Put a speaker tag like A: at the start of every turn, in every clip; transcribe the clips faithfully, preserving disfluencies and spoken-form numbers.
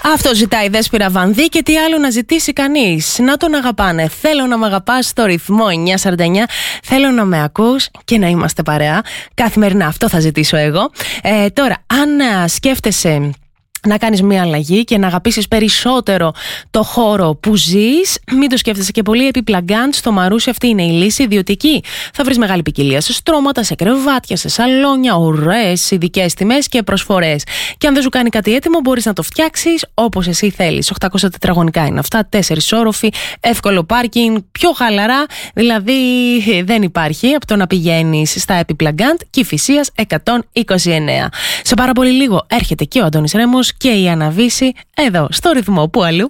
A: Αυτό ζητάει η Δέσποιρα Βανδύ και τι άλλο να ζητήσει κανείς. Να τον αγαπάνε. Θέλω να με αγαπάς στο ρυθμό εννιά σαράντα εννιά. Θέλω να με ακούς και να είμαστε παρέα. Καθημερινά αυτό θα ζητήσω εγώ. Ε, τώρα, αν α, σκέφτεσαι να κάνεις μια αλλαγή και να αγαπήσεις περισσότερο το χώρο που ζεις, μην το σκέφτεσαι και πολύ. Επιπλαγκάντ στο Μαρούσι αυτή είναι η λύση, διότι εκεί θα βρεις μεγάλη ποικιλία σε στρώματα, σε κρεβάτια, σε σαλόνια, ωραίες ειδικές τιμές και προσφορές. Και αν δεν σου κάνει κάτι έτοιμο, μπορείς να το φτιάξεις όπως εσύ θέλεις. οκτακόσια τετραγωνικά είναι αυτά, τέσσερις όροφοι, εύκολο πάρκινγκ, πιο χαλαρά, δηλαδή δεν υπάρχει από το να πηγαίνεις στα Επιπλαγκάντ Κηφισίας εκατόν είκοσι εννέα. Σε πάρα πολύ λίγο έρχεται και ο Αντώνης Ρέμος και η Αναβίση εδώ στο ρυθμό που αλλού.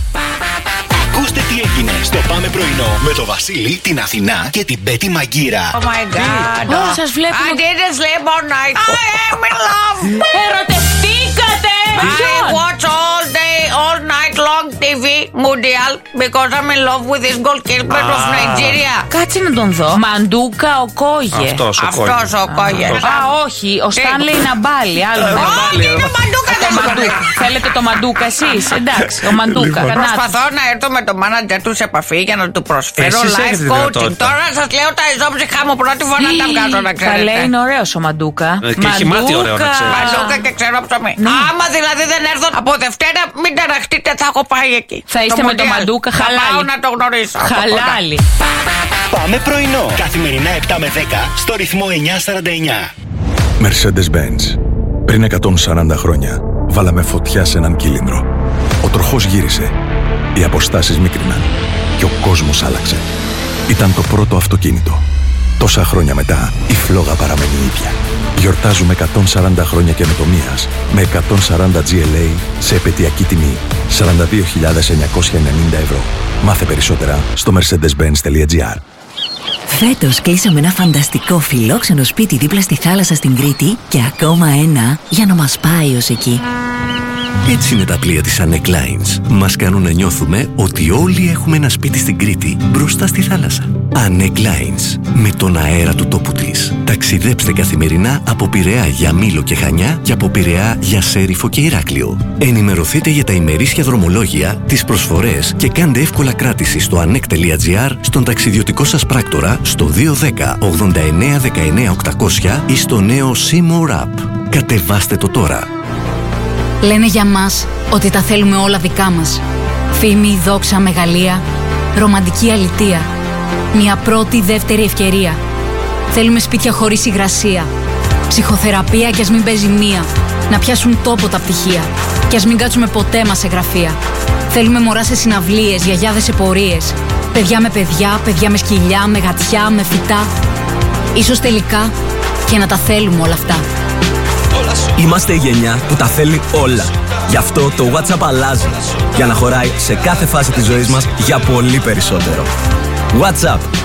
B: Ακούστε τι έγινε στο Πάμε Πρωινό με το Βασίλη, την Αθηνά και την Πέτη Μαγκύρα.
C: Oh my god.
A: Oh, σας βλέπω.
C: I didn't sleep all night. I am in love.
A: Ερωτευτήκατε!
C: I watch all day, all night long τι βι Mundial because I'm in love with this goalkeeper of Nigeria.
A: Κάτσε να τον δω. Μαντούκα ο Κόγε.
D: Αυτός ο Κόγε.
C: Αυτός ο Κόγε.
A: Α, όχι. Ο Στάνλεϊ Ναμπάλι. Άλλο
C: Όχι, είναι Μαντούκα.
A: Θέλετε το Μαντούκα εσείς? Εντάξει, ο Μαντούκα.
C: Προσπαθώ να έρθω με το μάνατζερ του σε επαφή για να του προσφέρω
D: Εσείς
C: life
D: έχετε
C: coaching.
D: δυνατότητα.
C: Τώρα σας λέω τα ισόψυχα μου πρώτη φορά τα βγάζω να ξέρετε.
A: Καλέ, είναι ωραίος ο Μαντούκα.
D: Και έχει μάτι ωραίο να ξέρετε.
C: Μαντούκα και ξέρω ψωμί. Άμα δηλαδή δεν έρθω από Δευτέρα, μην ταραχτείτε, θα έχω πάει εκεί.
A: Θα είστε με το Μαντούκα χαλάλι.
C: Θα πάω να το γνωρίσω.
A: Χαλάλι.
B: Πάμε πρωινό. Καθημερινά επτά με δέκα στο ρυθμό εννιά σαράντα εννιά.
E: Mercedes-Benz. Πριν εκατόν σαράντα χρόνια βάλαμε φωτιά σε έναν κύλινδρο. Ο τροχός γύρισε. Οι αποστάσεις μίκριναν. Και ο κόσμος άλλαξε. Ήταν το πρώτο αυτοκίνητο. Τόσα χρόνια μετά, η φλόγα παραμένει ίδια. Γιορτάζουμε εκατόν σαράντα χρόνια καινοτομίας με εκατόν σαράντα τζι ελ έι σε επαιτειακή τιμή σαράντα δύο χιλιάδες εννιακόσια ενενήντα ευρώ. Μάθε περισσότερα στο mercedes benz τελεία gr.
F: Φέτος κλείσαμε ένα φανταστικό φιλόξενο σπίτι δίπλα στη θάλασσα στην Κρήτη και ακόμα ένα για να μας πάει ως εκεί.
G: Έτσι είναι τα πλοία της Annec Lines. Μας κάνουν να νιώθουμε ότι όλοι έχουμε ένα σπίτι στην Κρήτη μπροστά στη θάλασσα. Annec Lines. Με τον αέρα του τόπου της. Ταξιδέψτε καθημερινά από Πειραιά για Μήλο και Χανιά και από Πειραιά για Σέριφο και Ηράκλειο. Ενημερωθείτε για τα ημερήσια δρομολόγια, τις προσφορές και κάντε εύκολα κράτηση στο annec τελεία gr, στον ταξιδιωτικό σας πράκτορα, στο δύο ένα μηδέν ογδόντα εννέα δεκαεννέα οκτακόσια ή στο νέο C-More App. Κατεβάστε το τώρα.
H: Λένε για μας ότι τα θέλουμε όλα δικά μας. Φήμη, δόξα, μεγαλεία, ρομαντική αλητεία. Μια πρώτη, δεύτερη ευκαιρία. Θέλουμε σπίτια χωρίς υγρασία. Ψυχοθεραπεία κι ας μην παίζει μία. Να πιάσουν τόπο τα πτυχία. Κι ας μην κάτσουμε ποτέ μας σε γραφεία. Θέλουμε μωρά σε συναυλίες, γιαγιάδες σε πορείες. Παιδιά με παιδιά, παιδιά με σκυλιά, με γατιά, με φυτά. Ίσως τελικά και να τα θέλουμε όλα αυτά.
I: Είμαστε η γενιά που τα θέλει όλα. Γι' αυτό το WhatsApp αλλάζει. Για να χωράει σε κάθε φάση της ζωής μας για πολύ περισσότερο. WhatsApp.